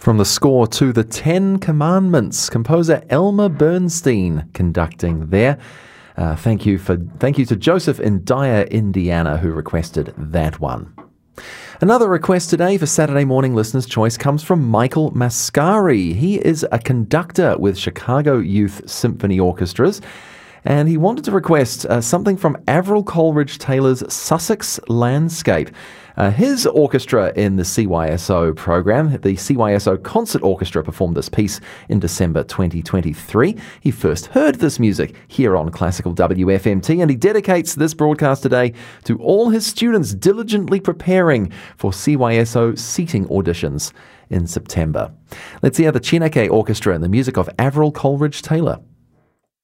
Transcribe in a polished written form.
From the score to the Ten Commandments, composer Elmer Bernstein conducting there. Thank you to Joseph in Dyer, Indiana, who requested that one. Another request today for Saturday Morning Listener's Choice comes from Michael Mascari. He is a conductor with Chicago Youth Symphony Orchestras, and he wanted to request something from Avril Coleridge Taylor's Sussex Landscape. His orchestra in the CYSO program, the CYSO Concert Orchestra, performed this piece in December 2023. He first heard this music here on Classical WFMT, and he dedicates this broadcast today to all his students diligently preparing for CYSO seating auditions in September. Let's hear the Chineke Orchestra and the music of Avril Coleridge Taylor.